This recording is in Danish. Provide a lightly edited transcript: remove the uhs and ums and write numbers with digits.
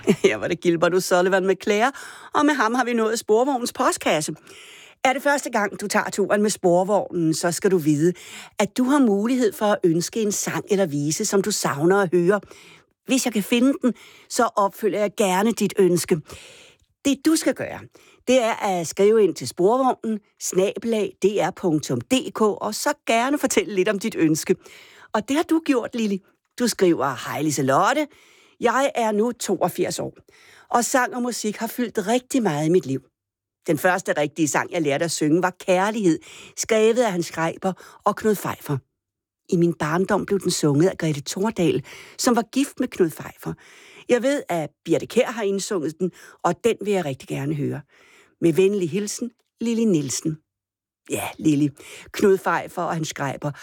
Her var det Gilbert O'Sullivan med Claire, og med ham har vi nået Sporvognens postkasse. Er det første gang, du tager turen med Sporvognen, så skal du vide, at du har mulighed for at ønske en sang eller vise, som du savner at høre. Hvis jeg kan finde den, så opfylder jeg gerne dit ønske. Det du skal gøre, det er at skrive ind til Sporvognen, @dr.dk, og så gerne fortælle lidt om dit ønske. Og det har du gjort, Lili. Du skriver: Hej Liselotte, jeg er nu 82 år, og sang og musik har fyldt rigtig meget i mit liv. Den første rigtige sang, jeg lærte at synge, var Kærlighed, skrevet af Hans Schreiber og Knud Pfeiffer. I min barndom blev den sunget af Grete Thordal, som var gift med Knud Pfeiffer. Jeg ved, at Birthe Kjær har indsunget den, og den vil jeg rigtig gerne høre. Med venlig hilsen, Lili Nielsen. Ja, Lili. Knud Pfeiffer og Hans Schreiber